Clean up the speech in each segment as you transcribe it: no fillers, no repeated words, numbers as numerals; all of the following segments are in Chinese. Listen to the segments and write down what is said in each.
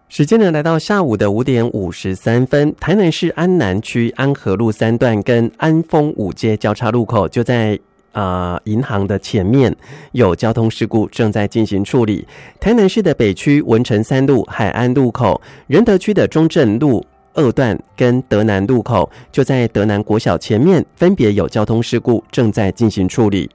时间呢来到下午的5点53分，台南市安南区安和路3段跟安丰5街交叉路口，就在银行的前面有交通事故正在进行处理。台南市的北区文成3路海安路口，仁德区的中正路2段跟德南路口，就在德南国小前面分别有交通事故正在进行处理。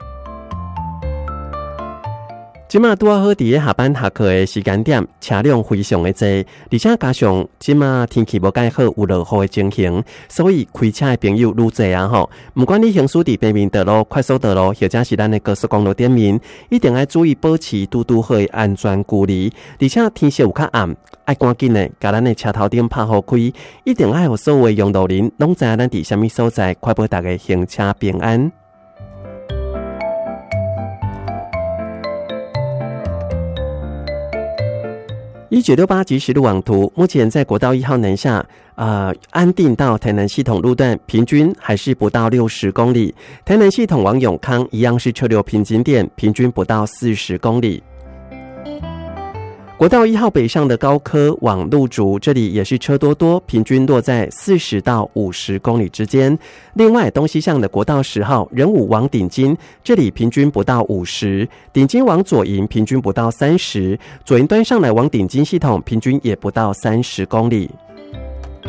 今嘛拄好伫咧下班下课的时间点，车辆非常的多，而且加上今嘛天气无介好，有落雨的情形，所以开车的朋友愈侪啊吼。不管你行驶伫平面道路、快速道路，或者是咱的高速公路顶面，一定要注意保持拄好的安全距离。而且天色有较暗，爱赶紧的把咱的车头灯拍好开，一定要有所有的用路人拢知影咱伫什么所在，确保大家行车平安。1968即时路网图，目前在国道1号南下，安定到台南系统路段平均还是不到60公里。台南系统往永康一样是车流瓶颈点，平均不到40公里。国道1号北上的高科往路竹，这里也是车多，平均落在40到50公里之间。另外，东西向的国道10号仁武往顶金，这里平均不到50，顶金往左营平均不到30，左营端上来往顶金系统平均也不到30公里。